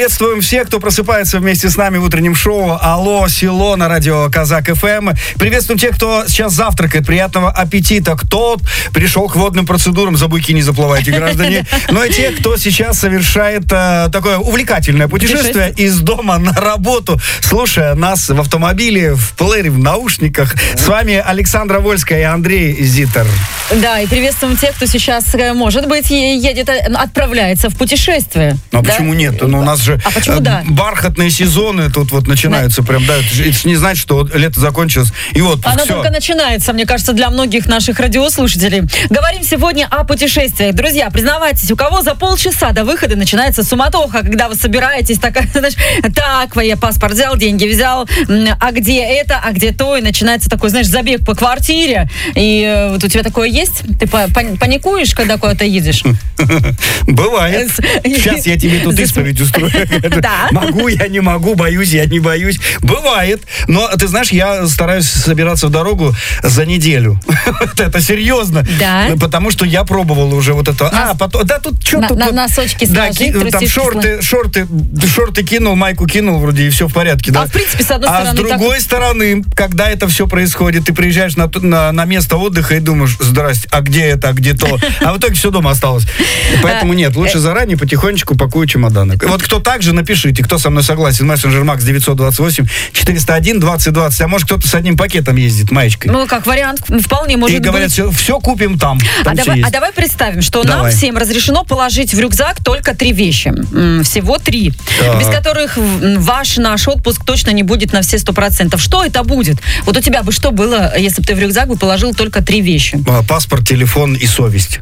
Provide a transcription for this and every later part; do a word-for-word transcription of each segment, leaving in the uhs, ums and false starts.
Приветствуем всех, кто просыпается вместе с нами в утреннем шоу «Алло, село» на радио Казак эф эм. Приветствуем тех, кто сейчас завтракает. Приятного аппетита. Кто пришел к водным процедурам, за буйки не заплывайте, граждане. Ну и те, кто сейчас совершает э, такое увлекательное путешествие из дома на работу, слушая нас в автомобиле, в плеере, в наушниках. С вами Александра Вольская и Андрей Зитер. Да, и приветствуем тех, кто сейчас, может быть, едет, отправляется в путешествие. Ну а да? почему нет? Ну у нас же а почему, да? бархатные сезоны тут вот начинаются. Да. Прям, да, это же не значит, что лето закончилось и вот Оно все. только начинается, мне кажется, для многих наших радиослушателей. Говорим сегодня о путешествиях. Друзья, признавайтесь, у кого за полчаса до выхода начинается суматоха, когда вы собираетесь, такая, знаешь, так, я паспорт взял, деньги взял, а где это, а где то, и начинается такой, знаешь, забег по квартире, и вот у тебя такое есть? Ты паникуешь, когда куда-то едешь? Бывает. Сейчас я тебе тут исповедь устрою. Да. Могу, я не могу, боюсь, я не боюсь. Бывает. Но, ты знаешь, я стараюсь собираться в дорогу за неделю. Это серьезно. Да. Потому что я пробовал уже вот это. А, потом, да, тут что тут. На носочки сложить. Да, там шорты, шорты, шорты кинул, майку кинул, вроде, и все в порядке. А в принципе, с одной стороны... А с другой стороны, когда это все происходит, ты приезжаешь на, на, на место отдыха и думаешь, здрасте, а где это, а где то? А в итоге все дома осталось. Поэтому нет, лучше заранее потихонечку пакую чемоданы. Вот кто так же, напишите, кто со мной согласен. Мессенджер Макс девятьсот двадцать восемь четыреста один двадцать двадцать. А может, кто-то с одним пакетом ездит, маечкой. Ну, как вариант, вполне может быть. И говорят, все, все купим там. там а, давай, а давай представим, что давай. нам всем разрешено положить в рюкзак только три вещи. Всего три. Так. Без которых ваш, наш отпуск точно не будет на все сто процентов. Что это будет? Вот у тебя бы что было, если бы ты в рюкзак бы положил только три вещи? Паспорт, телефон и совесть.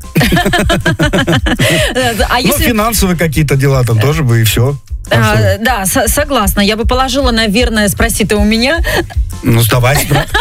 Ну, финансовые какие-то дела там тоже бы и все. А, да, с- согласна. Я бы положила, наверное, спроси ты у меня. Ну, сдавай.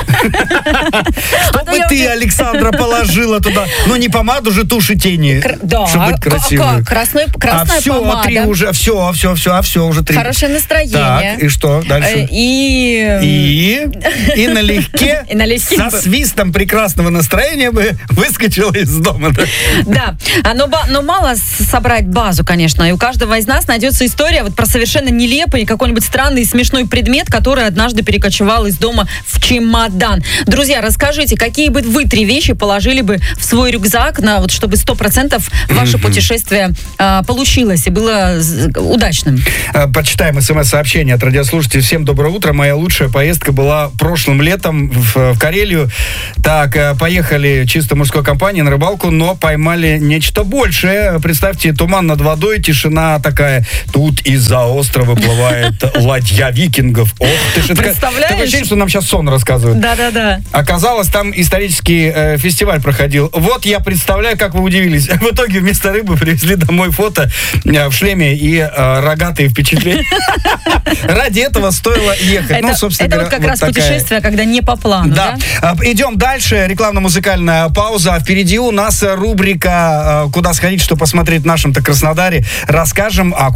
Что бы ты, Александра, положила туда? Ну, не помаду же, тушь и тени. Да. Чтобы быть красивой. Красная помада. А все, три уже, все, все, все, а все, уже три. Хорошее настроение. Так, и что дальше? И... И... И налегке, и налегке. со свистом прекрасного настроения бы выскочила из дома. Да. Но, но мало собрать базу, конечно. И у каждого из нас найдется история вот про совершенно нелепый, какой-нибудь странный и смешной предмет, который однажды перекочевал из дома в чемодан. Друзья, расскажите, какие бы вы три вещи положили бы в свой рюкзак, на, вот, чтобы сто процентов ваше mm-hmm. путешествие а, получилось и было удачным? Почитаем смс-сообщение от радиослушателей. Всем доброе утро. Моя лучшая поездка была прошлым летом в, в Карелию. Так, поехали чисто мужской компанией на рыбалку, но поймали нечто большее. Представьте, туман над водой, тишина такая. Тут из за острова выплывает ладья викингов. Ох, ты же представляешь? Такое ощущение, что нам сейчас сон рассказывают. Да-да-да. Оказалось, там исторический э, фестиваль проходил. Вот я представляю, как вы удивились. В итоге вместо рыбы привезли домой фото э, в шлеме и э, рогатые впечатления. Ради этого стоило ехать. Ну, собственно это вот как раз путешествие, когда не по плану, да? Идем дальше. Рекламно-музыкальная пауза. Впереди у нас рубрика «Куда сходить, что посмотреть в нашем-то Краснодаре». Расскажем о